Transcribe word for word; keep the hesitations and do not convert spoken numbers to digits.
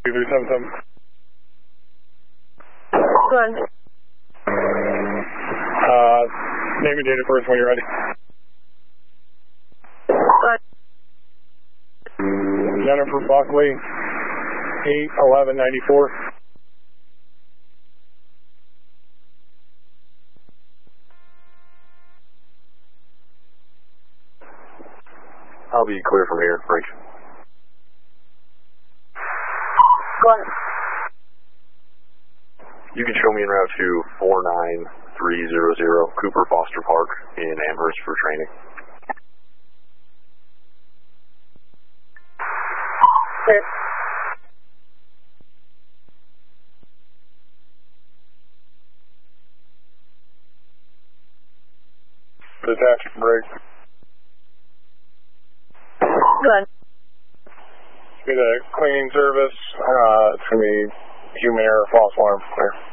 two three seven seven. Go on. Uh, name and date of birth when you're ready. Go on. Jennifer Buckley, eight eleven ninety-four. I'll be clear from here, Frank. Go on. You can show me en route to four nine three zero zero Cooper Foster Park in Amherst for training. Clear. Detach break. Go on. Be the cleaning service. Uh, it's going to be human error, false alarm. Clear.